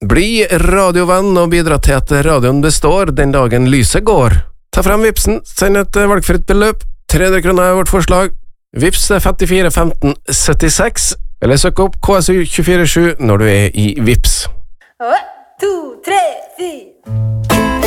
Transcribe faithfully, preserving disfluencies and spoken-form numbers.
Bli radiovenn og bidra til at radioen består den dagen lyset går. Ta frem vipsen, send et valgfritt beløp, tre hundre kroner er vårt forslag. Vips femtifire femten syttiseks, eller søk opp K S U to fire sju når du er i Vips. One, two, three, fire.